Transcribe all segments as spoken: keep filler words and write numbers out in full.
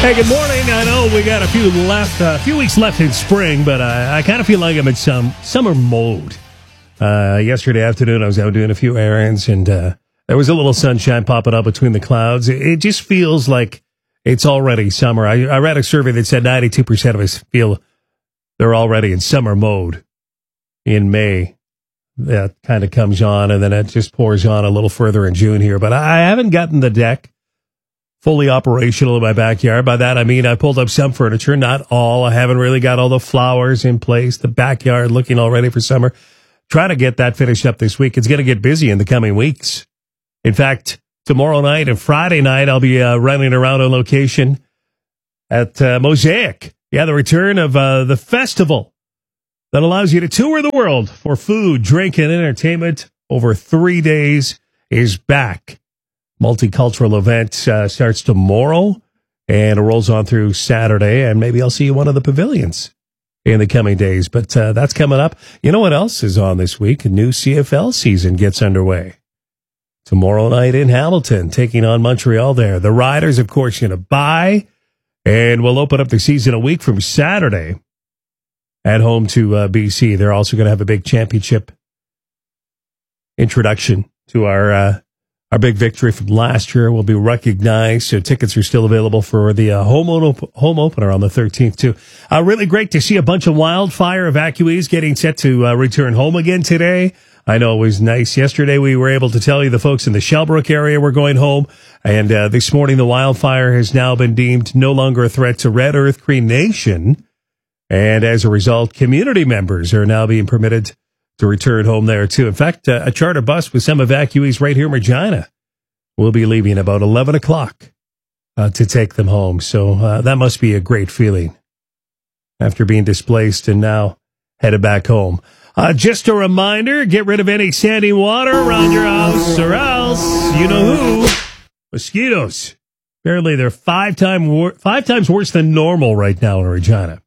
Hey, good morning. I know we got a few left, a uh, few weeks left in spring, but I, I kind of feel like I'm in some summer mode. Uh, yesterday afternoon, I was out doing a few errands, and uh, there was a little sunshine popping up between the clouds. It, it just feels like it's already summer. I, I read a survey that said ninety-two percent of us feel they're already in summer mode in May. That kind of comes on, and then it just pours on a little further in June here. But I haven't gotten the deck fully operational in my backyard. By that, I mean I pulled up some furniture, not all. I haven't really got all the flowers in place, the backyard looking all ready for summer. Try to get that finished up this week. It's going to get busy in the coming weeks. In fact, tomorrow night and Friday night, I'll be uh, running around on location at uh, Mosaic. Yeah, the return of uh, the festival that allows you to tour the world for food, drink, and entertainment over three days is back. Multicultural event uh, starts tomorrow and it rolls on through Saturday, and maybe I'll see you one of the pavilions in the coming days. But uh, that's coming up. You know what else is on this week? A new C F L season gets underway. Tomorrow night in Hamilton, taking on Montreal there. The Riders, of course, going to bye, and we'll open up the season a week from Saturday at home to uh, B C. They're also going to have a big championship introduction to our uh, our big victory from last year. Will be recognized. So tickets are still available for the uh, home op- home opener on the thirteenth too. Uh, really great to see a bunch of wildfire evacuees getting set to uh, return home again today. I know it was nice. Yesterday we were able to tell you the folks in the Shellbrook area were going home, and uh, this morning the wildfire has now been deemed no longer a threat to Red Earth Cree Nation. And as a result, community members are now being permitted to return home there, too. In fact, uh, a charter bus with some evacuees right here in Regina will be leaving about eleven o'clock uh, to take them home. So uh, that must be a great feeling after being displaced and now headed back home. Uh, just a reminder, get rid of any standing water around your house, or else, you know who, mosquitoes. Apparently they're five, time wor- five times worse than normal right now in Regina.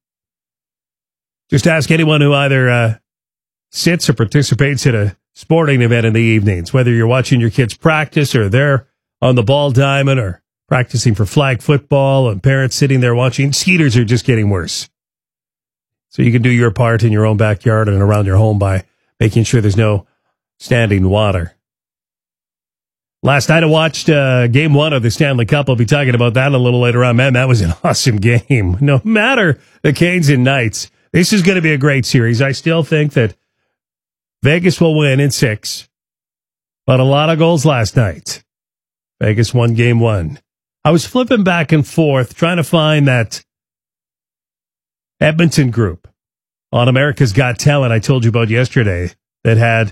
Just ask anyone who either uh, sits or participates in a sporting event in the evenings, whether you're watching your kids practice or they're on the ball diamond or practicing for flag football, and parents sitting there watching. Mosquitoes are just getting worse. So you can do your part in your own backyard and around your home by making sure there's no standing water. Last night I watched uh, game one of the Stanley Cup. I'll be talking about that a little later on. Man, that was an awesome game. No matter the Canes and Knights, this is going to be a great series. I still think that Vegas will win in six, but a lot of goals last night. Vegas won game one. I was flipping back and forth trying to find that Edmonton group on America's Got Talent I told you about yesterday that had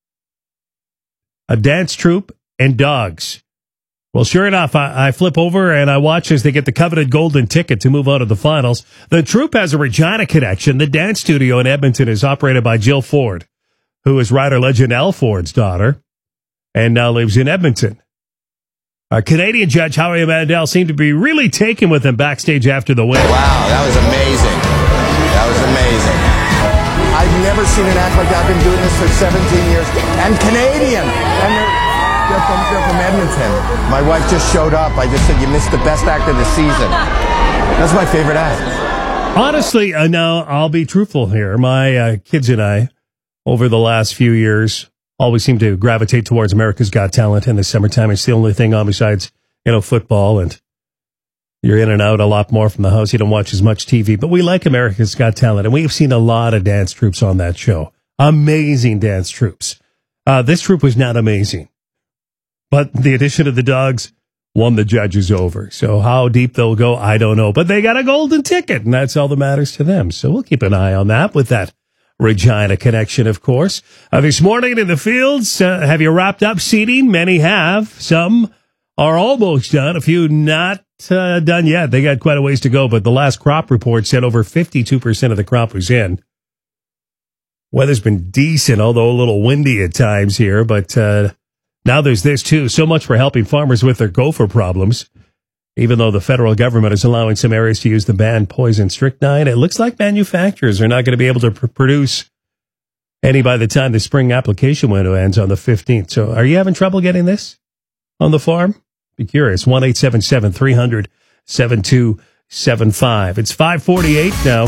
a dance troupe and dogs. Well, sure enough, I, I flip over and I watch as they get the coveted golden ticket to move on to the finals. The troupe has a Regina connection. The dance studio in Edmonton is operated by Jill Ford, who is rider legend Al Ford's daughter, and now lives in Edmonton. Our Canadian judge, Howie Mandel, seemed to be really taken with them backstage after the win. Wow, that was amazing. That was amazing. I've never seen an act like that. I've been doing this for seventeen years. And Canadian. And they're, they're, from, they're from Edmonton. My wife just showed up. I just said, you missed the best act of the season. That's my favorite act. Honestly, uh, now I'll be truthful here. My uh, kids and I, over the last few years, always seem to gravitate towards America's Got Talent in the summertime. It's the only thing on besides, you know, football, and you're in and out a lot more from the house. You don't watch as much T V, but we like America's Got Talent, and we've seen a lot of dance troupes on that show. Amazing dance troupes. Uh, this troupe was not amazing, but the addition of the dogs won the judges over. So how deep they'll go, I don't know, but they got a golden ticket, and that's all that matters to them. So we'll keep an eye on that with that Regina connection, of course. Uh, this morning in the fields, uh, have you wrapped up seeding? Many have. Some are almost done. A few not uh, done yet. They got quite a ways to go, but the last crop report said over fifty-two percent of the crop was in. Weather's been decent, although a little windy at times here, but uh, now there's this too. So much for helping farmers with their gopher problems. Even though the federal government is allowing some areas to use the banned poison strychnine, it looks like manufacturers are not going to be able to pr- produce any by the time the spring application window ends on the fifteenth. So are you having trouble getting this on the farm? Be curious. one eight seven seven three hundred seven two seven five. It's five forty-eight now.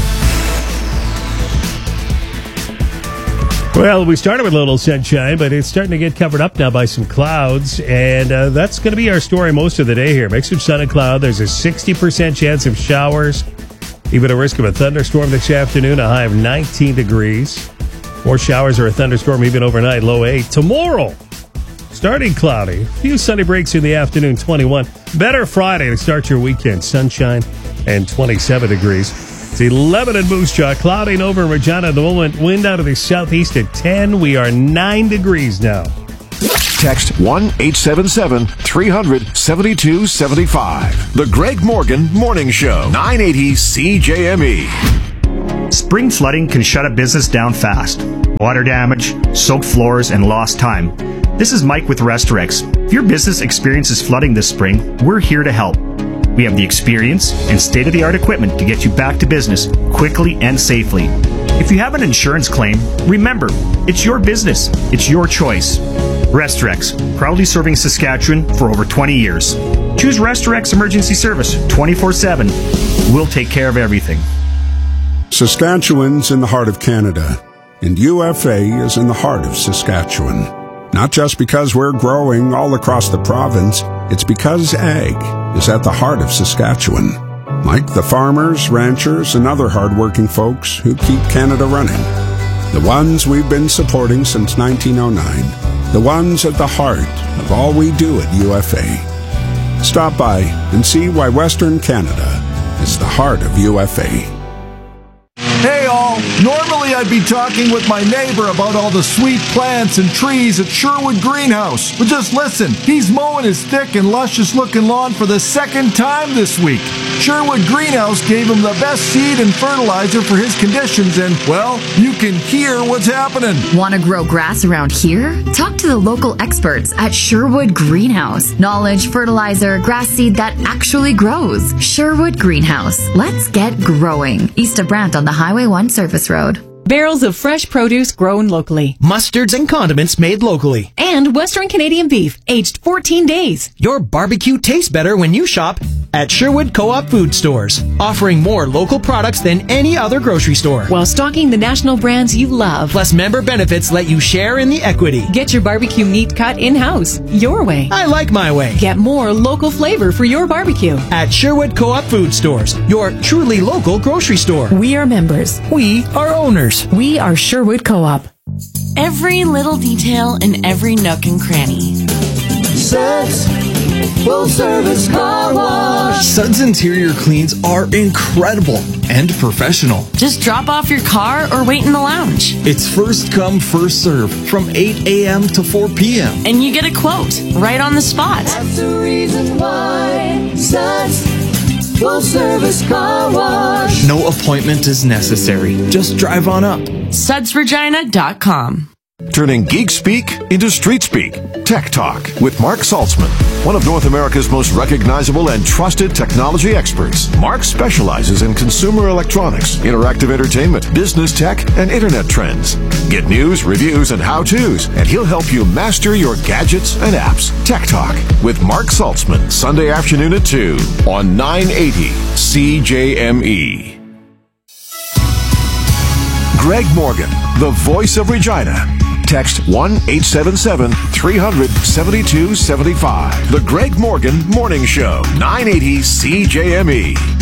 Well, we started with a little sunshine, but it's starting to get covered up now by some clouds, and uh, that's going to be our story most of the day here. Mix of sun and cloud. There's a sixty percent chance of showers, even a risk of a thunderstorm this afternoon, a high of nineteen degrees. More showers or a thunderstorm even overnight, low eight. Tomorrow, starting cloudy, a few sunny breaks in the afternoon, twenty-one. Better Friday to start your weekend, sunshine and twenty-seven degrees. It's eleven in Moose Jaw, clouding over in Regina at the moment. Wind out of the southeast at ten. We are nine degrees now. Text one eight seven seven, three hundred, seventy-two seventy-five. The Greg Morgan Morning Show, nine eighty C J M E. Spring flooding can shut a business down fast. Water damage, soaked floors, and lost time. This is Mike with Restorex. If your business experiences flooding this spring, we're here to help. We have the experience and state-of-the-art equipment to get you back to business quickly and safely. If you have an insurance claim, remember, it's your business. It's your choice. Restorex, proudly serving Saskatchewan for over twenty years. Choose Restorex Emergency Service twenty-four seven. We'll take care of everything. Saskatchewan's in the heart of Canada, and U F A is in the heart of Saskatchewan. Not just because we're growing all across the province, it's because ag is at the heart of Saskatchewan. Like the farmers, ranchers, and other hardworking folks who keep Canada running. The ones we've been supporting since nineteen oh nine. The ones at the heart of all we do at U F A. Stop by and see why Western Canada is the heart of U F A. Hey all, normally I'd be talking with my neighbor about all the sweet plants and trees at Sherwood Greenhouse. But just listen, he's mowing his thick and luscious looking lawn for the second time this week. Sherwood Greenhouse gave him the best seed and fertilizer for his conditions and, well, you can hear what's happening. Want to grow grass around here? Talk to the local experts at Sherwood Greenhouse. Knowledge, fertilizer, grass seed that actually grows. Sherwood Greenhouse. Let's get growing. East of Brant on the Highway one Service Road. Barrels of fresh produce grown locally. Mustards and condiments made locally. And Western Canadian beef, aged fourteen days. Your barbecue tastes better when you shop at Sherwood Co-op Food Stores, offering more local products than any other grocery store. While stocking the national brands you love. Plus member benefits let you share in the equity. Get your barbecue meat cut in-house, your way. I like my way. Get more local flavor for your barbecue. At Sherwood Co-op Food Stores, your truly local grocery store. We are members. We are owners. We are Sherwood Co-op. Every little detail in every nook and cranny. Suds Full Service Car Wash. Suds interior cleans are incredible and professional. Just drop off your car or wait in the lounge. It's first come, first serve from eight a.m. to four p.m. And you get a quote right on the spot. That's the reason why Suds Full Service Car Wash. No appointment is necessary. Just drive on up. Suds Regina dot com. Turning geek speak into street speak. Tech Talk with Mark Saltzman, one of North America's most recognizable and trusted technology experts. Mark specializes in consumer electronics, interactive entertainment, business tech, and internet trends. Get news, reviews, and how-tos, and he'll help you master your gadgets and apps. Tech Talk with Mark Saltzman, Sunday afternoon at two on nine eighty C J M E. Greg Morgan, the voice of Regina. Text one eight seven seven, three hundred, seventy-two seventy-five. The Greg Morgan Morning Show, nine eighty C J M E.